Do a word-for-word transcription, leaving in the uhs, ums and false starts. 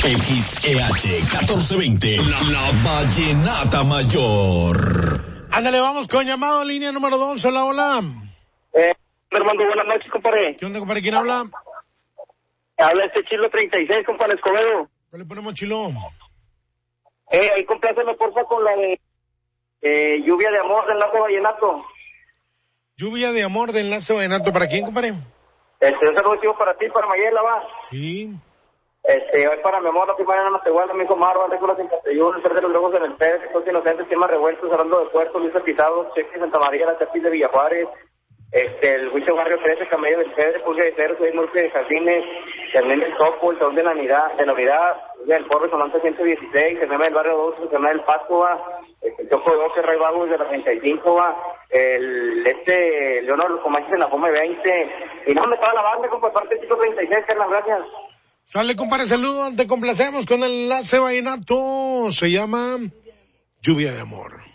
X E H catorce veinte, la, la Vallenata Mayor. Ándale, vamos con llamado línea número dos. Hola, hola. Eh, Armando, buenas noches, compadre. ¿Qué onda, compadre? ¿Quién habla? Habla este Chilo treinta y seis, compadre Escobedo. ¿Qué le ponemos, Chilo? Eh, ahí compláceme, porfa, con la de eh, Lluvia de Amor del Enlace Vallenato. Lluvia de Amor del Enlace Vallenato. ¿Para quién, compadre? Este, un saludo para ti, para Mayela, va. Sí. Este, hoy para mi amor, la primera no te guarda, mi hijo Marva, Rícola cincuenta y uno, el ser de los lobos en el Pérez, todos inocentes, temas revueltos, hablando de puertos, Luis Pisados, Cheque, Santa María, la Chapis de Villajuárez, este, el Huicho Barrio trece, Camello del Pérez, Pulga de Cerro, Soy Murphy de Jardines, Carmen del Topo, el Salón de Navidad, de Navidad, el Porro Sonante ciento dieciséis, el Meme del Barrio dos, el Meme del Pasto, va, el Choco de doce, Ray Vagos de la treinta y cinco, va, el, este, Leonor, los Comanches en la Fome veinte, y no, me estaba la banda, con por parte del Chico treinta y seis, Carlos, gracias. Sale, compadre, saludos, te complacemos con el Enlace Vallenato. Se llama Lluvia de Amor.